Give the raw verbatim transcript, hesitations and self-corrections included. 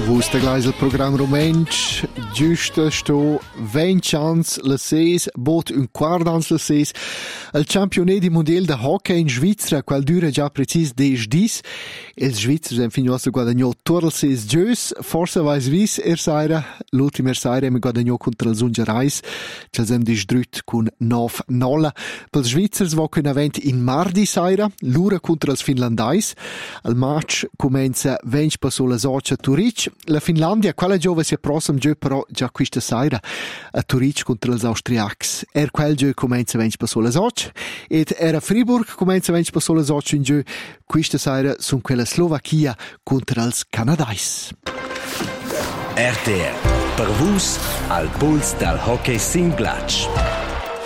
Vuste gleich il programma romensch, giusto sto venti ans le seis, bot un quart ans le seis, il campionet di mondiale de hockey in Svizzera, qual dura già precis dec dis, il Svizzers han finito guadagnò torl seis gius, forse vais vis er saira, l'ultima er saira mi guadagnò contra il Zungerais, ce l'hem disdrut con nove nolla, pel Svizzers vo che event in mardi saira, l'ura contra il Finlandais, il match comenza venti passo la socia Turic, la Finlandia, quella giove si approssam giù però già questa saira a Turic contro gli austriacs. Er quel giù comenza venti passo la socia ed era Friburg comenza venti passo la socia in giù. Questa saira sono quella Slovacchia contro gli Canadais. R T R, per vus al puls dal hockey sin glatsch.